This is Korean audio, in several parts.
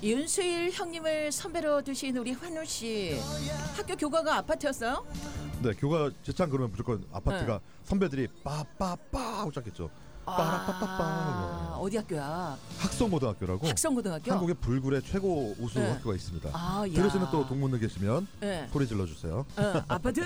윤수일 형님을 선배로 두신 우리 환우 씨. 학교 교과가 아파트였어요? 네, 교과 제창 그러면 무조건 아파트가 선배들이 빠빠빠 하고 시작했죠. 빠라빠빠빠. 어디 학교야? 학성고등학교라고. 학성고등학교? 한국의 불굴의 최고 우수 학교가 있습니다. 들으시는 또 동문을 계시면 소리 질러주세요. 아파트.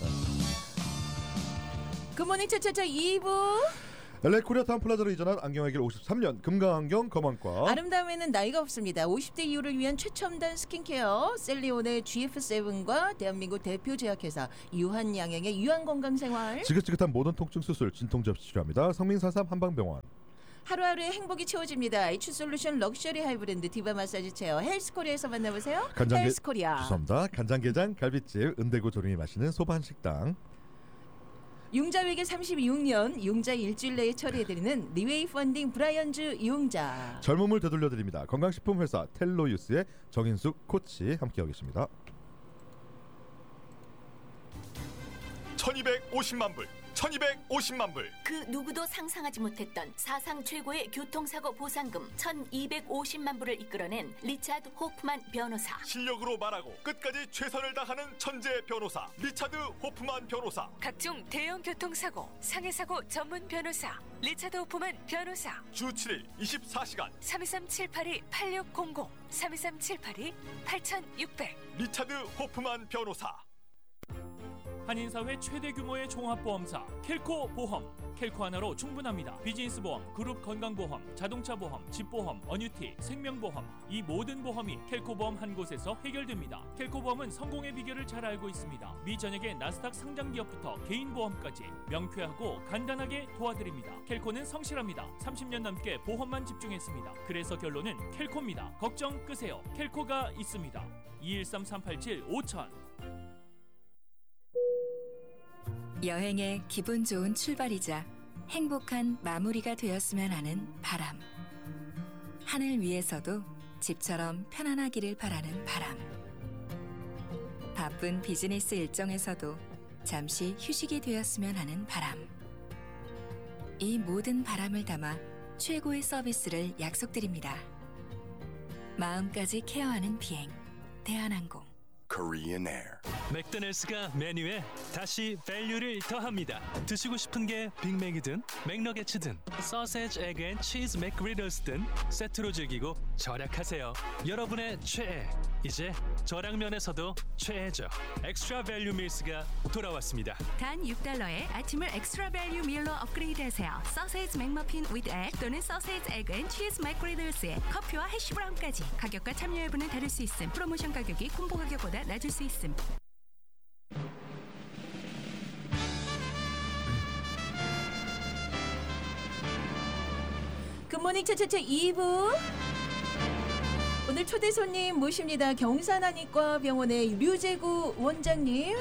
굿모닝 차차차 2부. LA 코리아타운 플라자로 이전한 안경의 길 53년 금강안경 검안과 아름다움에는 나이가 없습니다. 50대 이후를 위한 최첨단 스킨케어 셀리온의 GF7과 대한민국 대표 제약회사 유한양행의 유한건강생활, 지긋지긋한 모든 통증 수술 진통제없이 치료합니다. 성민사삼 한방병원. 하루하루의 행복이 채워집니다. H솔루션 럭셔리 하이브랜드 디바 마사지 체어 헬스코리아에서 만나보세요. 헬스코리아. 죄송합니다. 간장게장 갈비집 은대구 조림이 맛있는 소반식당. 융자회계 36년 융자 일주일 내에 처리해드리는 리웨이 펀딩 브라이언즈 융자. 젊음을 되돌려드립니다. 건강식품 회사 텔로유스의 정인숙 코치 함께하고 계십니다. 1250만 불 1250만 불. 그 누구도 상상하지 못했던 사상 최고의 교통사고 보상금 1250만 불을 이끌어낸 리차드 호프만 변호사. 실력으로 말하고 끝까지 최선을 다하는 천재 변호사 리차드 호프만 변호사. 각종 대형 교통사고 상해사고 전문 변호사 리차드 호프만 변호사. 주 7일 24시간 323-782-8600 323-782-8600 리차드 호프만 변호사. 한인사회 최대 규모의 종합보험사 켈코 보험. 켈코 하나로 충분합니다. 비즈니스 보험, 그룹 건강보험, 자동차 보험, 집보험, 어뉴티, 생명보험, 이 모든 보험이 켈코 보험 한 곳에서 해결됩니다. 켈코 보험은 성공의 비결을 잘 알고 있습니다. 미전역의 나스닥 상장 기업부터 개인 보험까지 명쾌하고 간단하게 도와드립니다. 켈코는 성실합니다. 30년 넘게 보험만 집중했습니다. 그래서 결론은 켈코입니다. 걱정 끄세요. 켈코가 있습니다. 213-387-5000. 여행의 기분 좋은 출발이자 행복한 마무리가 되었으면 하는 바람. 하늘 위에서도 집처럼 편안하기를 바라는 바람. 바쁜 비즈니스 일정에서도 잠시 휴식이 되었으면 하는 바람. 이 모든 바람을 담아 최고의 서비스를 약속드립니다. 마음까지 케어하는 비행 대한항공. Korean Air. 맥도날드가 메뉴에 다시 밸류를 더합니다. 드시고 싶은 게 빅맥이든 맥너게츠든 소세지 에그 앤 치즈 맥그리들스든 세트로 즐기고 절약하세요. 여러분의 최애, 이제 저량면에서도 최애죠. 엑스트라 밸류 밀스가 돌아왔습니다. 단 $6에 아침을 엑스트라 밸류 밀로 업그레이드하세요. 소세지 맥머핀 with egg 또는 소세지 에그 앤 치즈 맥그리들스에 커피와 해시브라운까지. 가격과 참여 여부는 다를 수 있음. 프로모션 가격이 콤보 가격보다 낮을 수 있음. 굿모닝 차차차 2부. 오늘 초대 손님 모십니다. 경산한의과 병원의 류재구 원장님.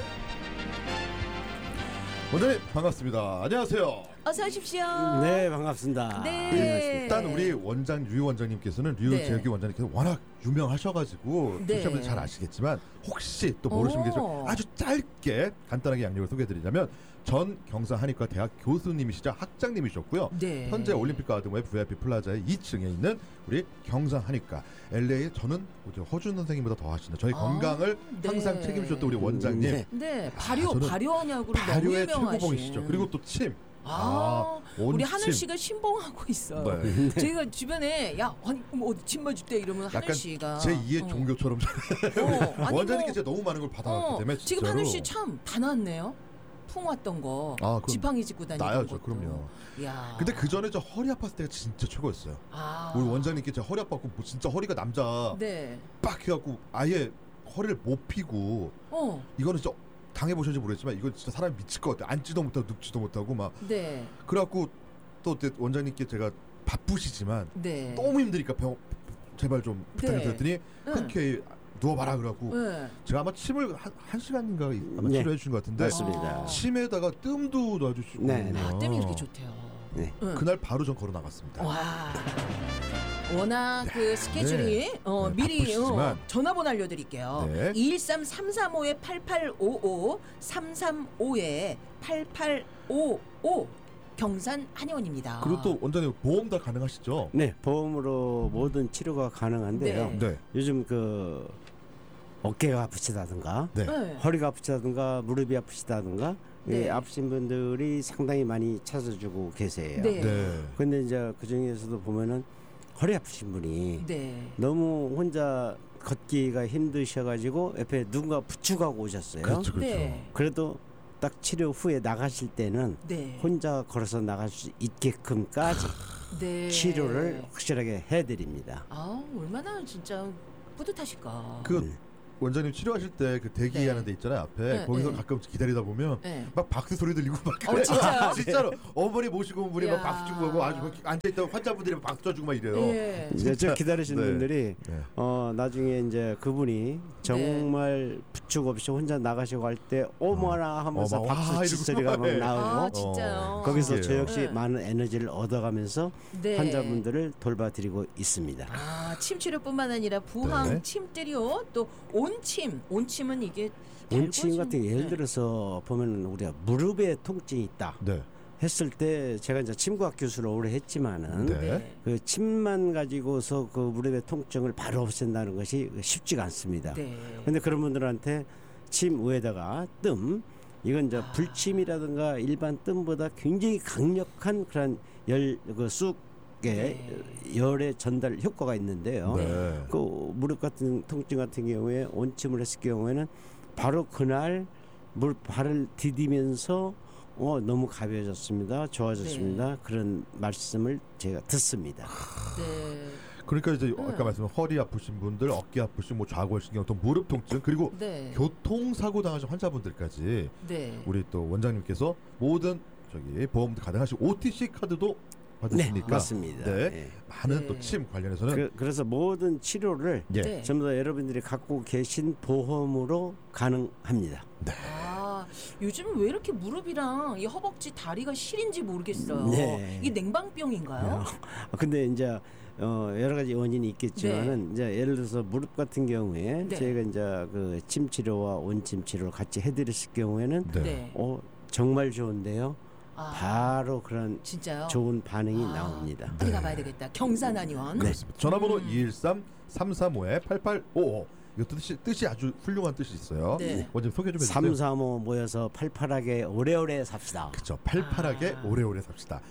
원장님 반갑습니다. 안녕하세요. 어서 오십시오. 네, 반갑습니다. 네. 일단 우리 류 원장님께서는 류재규 원장님께서 워낙 유명하셔가지고 청취자분들 잘 아시겠지만 혹시 또 모르시는 게 있으면 아주 짧게 간단하게 양력을 소개해드리자면 전 경산한의과 대학 교수님이시자 학장님이셨고요. 현재 올림픽가든웨이 VIP 플라자의 2층에 있는 우리 경산한의과 LA에 저는 허준 선생님보다 더 하시는 저희 건강을 항상 책임지셨던 우리 원장님. 발효한약으로 너무 발효의 유명하신. 최고봉이시죠. 그리고 또 침. 우리 하늘 씨가 신봉하고 있어요. 네. 제가 주변에 침 맞을 때 이러면 하늘 씨가 제 2의 종교처럼 원장님께 제가 너무 많은 걸 받아왔기 때문에 진짜로. 지금 하늘 씨 참 다 나왔네요. 풍 왔던 거, 지팡이 짚고 다니던 나야죠, 것도. 그럼요. 야. 근데 그 전에 저 허리 아팠을 때가 진짜 최고였어요. 우리 원장님께 제가 허리 아팠고 진짜 허리가 남자 빡 해갖고 아예 허리를 못 피고 이거는 진짜 당해보셨는지 모르겠지만 이건 진짜 사람이 미칠 것 같아요. 앉지도 못하고 눕지도 못하고 막. 그래갖고 또 원장님께 제가 바쁘시지만 너무 힘드니까 제발 좀 부탁드렸더니 흔쾌히 누워봐라 그래갖고 제가 아마 침을 한 시간인가 아마 치료해 주신 것 같은데 맞습니다. 침에다가 뜸도 놔주시고 뜸이 이렇게 좋대요. 그날 바로 전 걸어 나갔습니다. 와. 워낙 그 스케줄이 미리 전화번호 알려드릴게요. 213-335-8855 335-8855 경산 한의원입니다. 그리고 또 원장님 보험 다 가능하시죠? 네, 보험으로 모든 치료가 가능한데요. 네. 네. 요즘 그 어깨가 아프시다든가 네. 허리가 아프시다든가 무릎이 아프시다든가 네. 아프신 분들이 상당히 많이 찾아주고 계세요. 네. 근데 이제 그 중에서도 보면은 허리 아프신 분이 네. 너무 혼자 걷기가 힘드셔가지고 옆에 누군가 부축하고 오셨어요. 그렇죠. 네. 그래도 딱 치료 후에 나가실 때는 네. 혼자 걸어서 나갈 수 있게끔까지 네. 치료를 확실하게 해드립니다. 아, 얼마나 진짜 뿌듯하실까. 그 원장님 치료하실 때 그 대기하는 데 있잖아요 앞에 네, 거기서 네. 가끔 기다리다 보면 네. 막 박수 소리 들리고 막 진짜요? 진짜로 어머니 모시고 온 분이 야. 막 박수 주고 하고 아주 앉아있던 환자분들이 막 박수 쳐주고 막 이래요. 네. 이제 저 기다리시는 네. 분들이 네. 나중에 이제 그분이 정말 부축 없이 혼자 나가시고 할 때 어머나 하면서 어머, 박수 와, 칠소리가 막 이러고. 나오고 아, 진짜요? 거기서 저 신기해요. 역시 네. 많은 에너지를 얻어가면서 네. 환자분들을 돌봐드리고 있습니다. 아, 침치료뿐만 아니라 부항, 네. 침뜨려, 또 온침은 이게 온침 같은 게 예를 네. 들어서 보면 우리가 무릎에 통증이 있다 네. 했을 때 제가 이제 침구학 교수를 오래 했지만은 네. 그 침만 가지고서 그 무릎의 통증을 바로 없앤다는 것이 쉽지가 않습니다. 네. 근데 그런 분들한테 침 위에다가 뜸 이건 이제 아. 불침이라든가 일반 뜸보다 굉장히 강력한 그런 그 쑥의 열의 전달 효과가 있는데요. 네. 그 무릎 같은 통증 같은 경우에 온침을 했을 경우에는 바로 그날 발을 디디면서 너무 가벼워졌습니다. 좋아졌습니다. 네. 그런 말씀을 제가 듣습니다. 네. 그러니까 이제 아까 말씀한 허리 아프신 분들, 어깨 아프신 뭐 좌골신경, 또 무릎 통증 그리고 네. 교통사고 당하신 환자분들까지 네. 우리 또 원장님께서 모든 보험도 가능하시고 OTC 카드도 받으시니까 맞습니다. 네. 네. 많은 네. 또 침 관련해서는 그래서 모든 치료를 예. 네. 전부 다 여러분들이 갖고 계신 보험으로 가능합니다. 아, 요즘 왜 이렇게 무릎이랑 이 허벅지, 다리가 시린지 모르겠어요. 네. 이게 냉방병인가요? 근데 이제 여러 가지 원인이 있겠지만은 이제 예를 들어서 무릎 같은 경우에 네. 저희가 이제 그 침 치료와 온침 치료를 같이 해드렸을 경우에는 네. 정말 좋은데요. 바로 그런 진짜요? 좋은 반응이 나옵니다. 빨리 가봐야 되겠다. 경산 한의원. 그렇습니다. 전화번호 213-335-8855 이거 뜻이 아주 훌륭한 뜻이 있어요. 네. 먼저 소개 좀 해주세요. 335 모여서 팔팔하게 오래오래 삽시다. 그렇죠. 팔팔하게 오래오래 삽시다.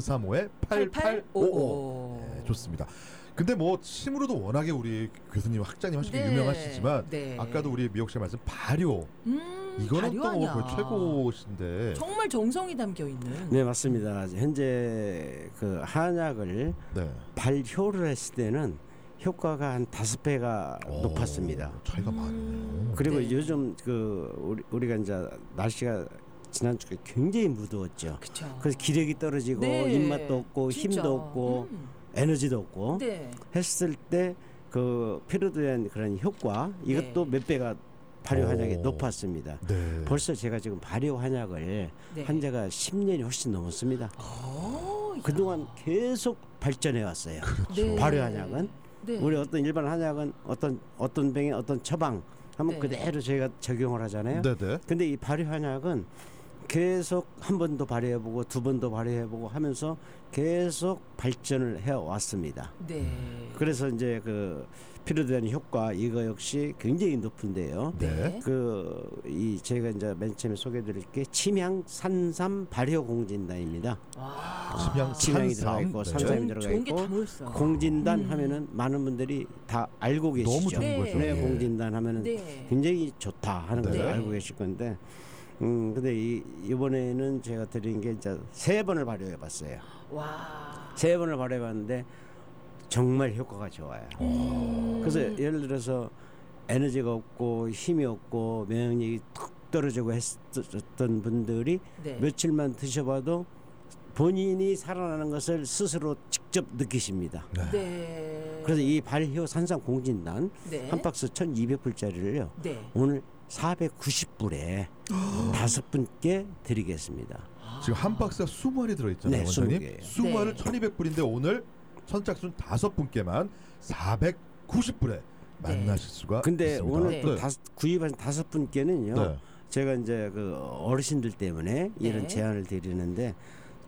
335-8855 네, 좋습니다. 근데 뭐 침으로도 워낙에 우리 교수님, 학장님 하시기 네. 유명하시지만 네. 아까도 우리 미옥 씨가 말씀 발효 이거는 또 발효하냐. 뭐 최고신데 정말 정성이 담겨 있는. 네, 맞습니다. 현재 그 한약을 네. 발효를 했을 때는 효과가 한 5배가 높았습니다. 차이가 많네요. 그리고 네. 요즘 그 우리가 이제 날씨가 지난주에 굉장히 무더웠죠. 그쵸. 그래서 기력이 떨어지고 네. 입맛도 없고 진짜. 힘도 없고 에너지도 없고 네. 했을 때 그 피로도한 그런 효과 이것도 몇 배가 발효 한약이 높았습니다. 네. 벌써 제가 지금 발효 한약을 네. 한 지가 10년이 훨씬 넘었습니다. 그동안 계속 발전해 왔어요. 네. 발효 한약은 네. 우리 어떤 일반 한약은 어떤 병에 어떤 처방 하면 네. 그대로 저희가 적용을 하잖아요. 네네. 근데 이 발효 한약은 계속 한 번도 발효해보고 두 번도 발효해보고 하면서 계속 발전을 해왔습니다. 네. 그래서 이제 그 피로도하는 효과 이거 역시 굉장히 높은데요. 네. 이 저희가 이제 맨 처음에 소개해드릴 게 침향 산삼 발효 공진단입니다. 침향이 들어가 있고 네. 산삼이 들어가 좋은 게 다 있고 모였어요. 공진단 하면은 많은 분들이 다 알고 계시죠. 너무 좋은 거죠. 네, 네. 공진단 하면은 네. 굉장히 좋다 하는 걸 네. 알고 계실 건데, 근데 이번에는 제가 드린 게 이제 3번을 발효해봤어요. 와. 3번을 발효해봤는데 정말 효과가 좋아요. 그래서 예를 들어서 에너지가 없고 힘이 없고 면역력이 툭 떨어지고 했었던 분들이 네. 며칠만 드셔봐도 본인이 살아나는 것을 스스로 직접 느끼십니다. 네. 그래서 이 발효 산삼 공진단 네. 한 박스 1,200불짜리를요. 네. 오늘 490불에 5분께 드리겠습니다. 지금 한 박스가 20알이 들어있잖아요. 네, 원장님. 20개. 20알을 네. 1200불인데 오늘 선착순 5분께만 490불에 만나실 수가 근데 있습니다. 오늘 또 네. 구입한 5분께는요. 네. 제가 이제 그 어르신들 때문에 이런 네. 제안을 드리는데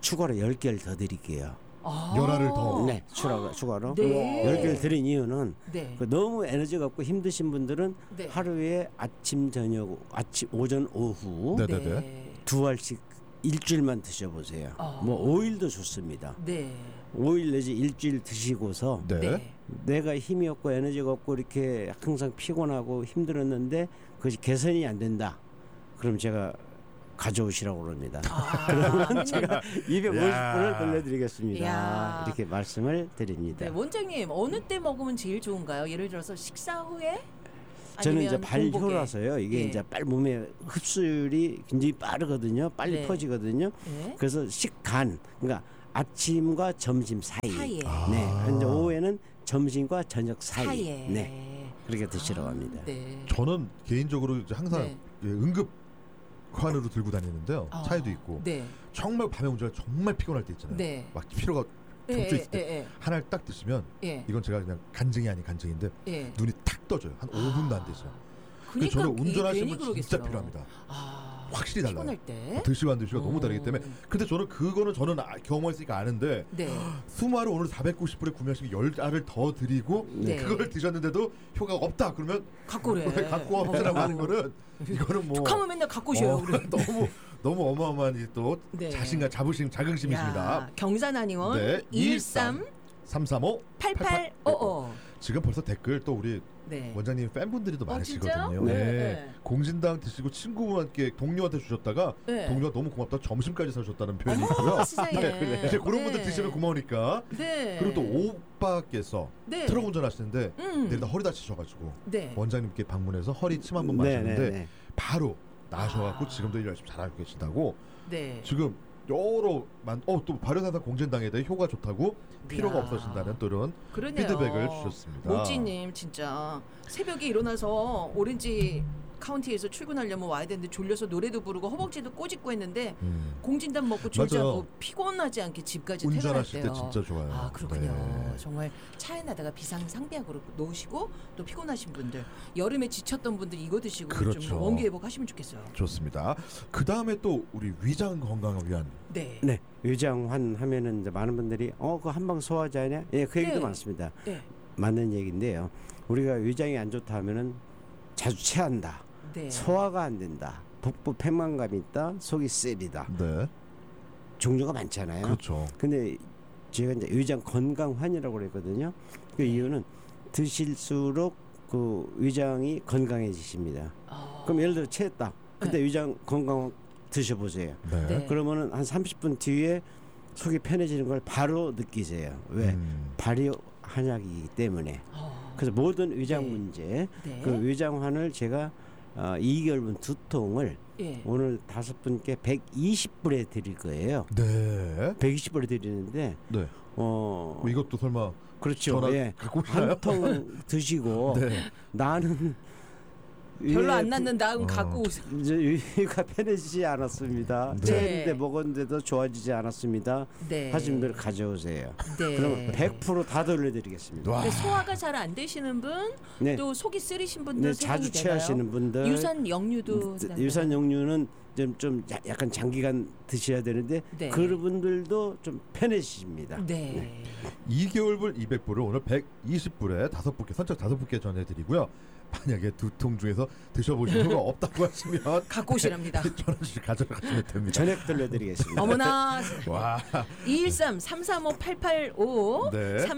추가로 10개를 더 드릴게요. 열알을 더. 네, 추가로. 네. 10개를 드린 이유는 네. 너무 에너지가 없고 힘드신 분들은 네. 하루에 아침, 저녁, 오전, 오후 네네네. 2알씩 일주일만 드셔보세요. 뭐 5일도 좋습니다. 네. 5일 내지 일주일 드시고서 네. 내가 힘이 없고 에너지가 없고 이렇게 항상 피곤하고 힘들었는데 그것이 개선이 안 된다. 그럼 제가 가져오시라고 그럽니다. 그러면 제가 250분을 돌려드리겠습니다. 야. 이렇게 말씀을 드립니다. 네, 원장님 어느 때 먹으면 제일 좋은가요? 예를 들어서 식사 후에? 저는 이제 공복에? 발효라서요. 이게 예. 이제 빨리 몸에 흡수율이 굉장히 빠르거든요. 빨리 네. 퍼지거든요. 네. 그래서 식간, 그러니까 아침과 점심 사이에. 사이에. 네. 근데 오후에는 점심과 저녁 사이에. 네. 그렇게 드시라고 합니다. 네. 저는 개인적으로 이제 항상 네. 응급 칸으로 들고 다니는데요. 차에도 있고. 네. 정말 밤에 운전할 정말 피곤할 때 있잖아요. 네. 막 피로가 겹쳐 있을 때 하나를 딱 드시면 이건 제가 그냥 간증이 아닌 간증인데 눈이 탁 떠져요. 한 5분도 안 되죠. 그러니까 저는 운전하시는 분 진짜 그러겠어요. 필요합니다. 확실히 달라요. 피곤할 때. 드시고 안 드시고 너무 다르기 때문에. 근데 저는 경험했으니까 아는데 수마를 오늘 490불에 구매하시면 10알을 더 드리고 그걸 드셨는데도 효과가 없다. 그러면 갖고 오래. 갖고 오시라고 하는 거는 이거는 뭐 툭하면 맨날 갖고 오셔요. 너무 어마어마한 또 자신감, 자긍심이십니다. 야, 경산 한의원 213 335 8855. 지금 벌써 댓글 또 우리 원장님 팬분들이 또 많으시거든요. 공진당 드시고 친구분께 동료한테 주셨다가 동료가 너무 고맙다 점심까지 사주셨다는 표현이 있고요. 이제 그런 분들 드시면 고마우니까. 그리고 또 오빠께서 트럭 운전하시는데 내일다 허리 다치셔가지고 원장님께 방문해서 허리 침 한번 맞았는데 바로 나으셔갖고 지금도 열심히 잘하고 계시다고. 지금 또 발효산산 공진당에 대해 효과 좋다고 피로가 없어진다는 또 이런 피드백을 주셨습니다. 모찌님 진짜 새벽에 일어나서 오렌지 카운티에서 출근하려면 와야 되는데 졸려서 노래도 부르고 허벅지도 꼬집고 했는데 공진단 먹고 졸지 않고 피곤하지 않게 집까지 운전하실 퇴근했대요. 때 진짜 좋아요. 아 그렇군요. 정말 차에다가 비상상비약으로 놓으시고 또 피곤하신 분들 여름에 지쳤던 분들 이거 드시고 좀 원기 회복하시면 좋겠어요. 좋습니다. 그 다음에 또 우리 위장 건강을 위한 위장환 하면은 이제 많은 분들이 그거 한방 소화하지 않냐? 그 얘기도 많습니다. 맞는 얘기인데요. 우리가 위장이 안 좋다 하면은 자주 체한다. 소화가 안 된다. 복부 팽만감이 있다. 속이 쓰리다. 종류가 많잖아요. 그렇죠. 근데 제가 이제 위장 건강환이라고 그랬거든요. 그 이유는 드실수록 그 위장이 건강해지십니다. 그럼 예를 들어 체했다. 그때 위장 건강 드셔보세요. 그러면은 한 30분 뒤에 속이 편해지는 걸 바로 느끼세요. 왜? 발효 한약이기 때문에. 그래서 모든 위장 문제, 그 위장환을 제가 2개월분 2통을 오늘 5분께 120불에 드릴 거예요. 120불에 드리는데 이것도 설마 그렇죠. 한 통 드시고 나는 별로 안 낫는 다음 갖고 오세요. 이제 위가 편해지지 않았습니다. 체했는데 먹었는데도 좋아지지 않았습니다. 하신 분들 가져오세요. 그럼 100% 다 돌려드리겠습니다. 소화가 잘 안 되시는 분, 또 속이 쓰리신 분들 자주 체하시는 분들, 유산 역류도 유산 역류는 좀 약간 장기간 드셔야 되는데 그분들도 좀 편해지십니다. 2개월분 200불을 오늘 120불에 5분께 선착 5분께 전해드리고요. 만약에 2통 중에서 드셔보신 효과 없다고 하시면 갖고 오시랍니다. 전화주시 가져가시면 됩니다. 전액 돌려드리겠습니다. 어머나. 와. 213-335-8855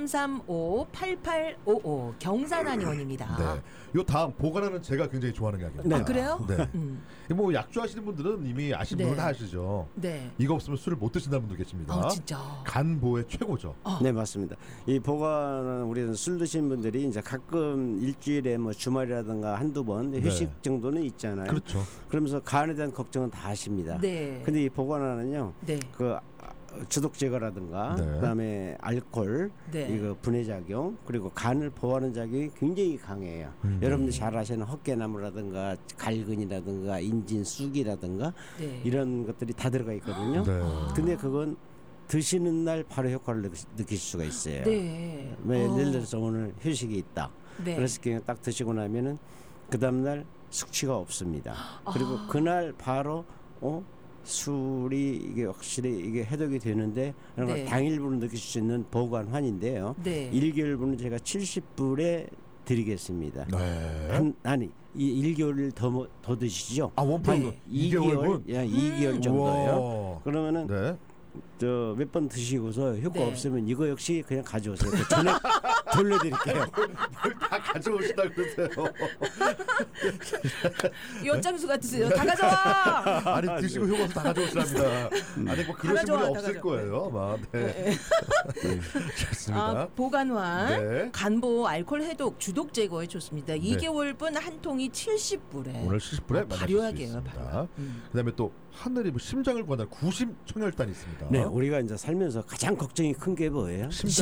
335-8855 경산 한의원입니다. 요 다음 보관하는 제가 굉장히 좋아하는 약입니다. 아 그래요? 뭐 약주 하시는 분들은 이미 아시는 분은 다 아시죠. 이거 없으면 술을 못 드신다는 분도 계십니다. 진짜. 간 보호에 최고죠. 네 맞습니다. 이 보관은 우리는 술 드시는 분들이 이제 가끔 일주일에 뭐 주말이라든가 한두 번 휴식 정도는 있잖아요. 그렇죠. 그러면서 간에 대한 걱정은 다 하십니다. 근데 이 보관하는요. 그 주독 제거라든가 그다음에 알코올 이거 분해 작용 그리고 간을 보호하는 작용이 굉장히 강해요. 여러분들 잘 아시는 헛개나무라든가 갈근이라든가 인진 쑥이라든가 이런 것들이 다 들어가 있거든요. 근데 그건 드시는 날 바로 효과를 느낄 수가 있어요. 예를 들어서 오늘 휴식이 있다. 그랬을 경우에 딱 드시고 나면은 그 다음 날 숙취가 없습니다. 그리고 그날 바로 술이 이게 확실히 이게 해독이 되는데 네. 당일분을 느낄 수 있는 보관환인데요. 네. 1개월분은 제가 70불에 드리겠습니다. 네. 아니 이 1개월을 더 드시죠. 원판 2개월, 2개월 정도예요. 그러면은 네. 저 몇 번 드시고서 효과 네. 없으면 이거 역시 그냥 가져오세요. 전액 돌려드릴게요. 뭘 다 가져오시다 그러세요. 연장수 같으세요. 다 가져와. 아니 드시고 효과 없어 다 가져오시랍니다. 아니 뭐 그러신 분이 없을 거예요. 아마. 네. 좋습니다. 보관환, 네. 간보 알코올 해독 주독 제거에 좋습니다. 2개월분 한 통이 70불에. 오늘 70불에 발효하게요. 발효. 그다음에 또 하늘이 뭐 심장을 구한다는 구심 청혈단이 있습니다. 네, 우리가 이제 살면서 가장 걱정이 큰 게 뭐예요? 심장.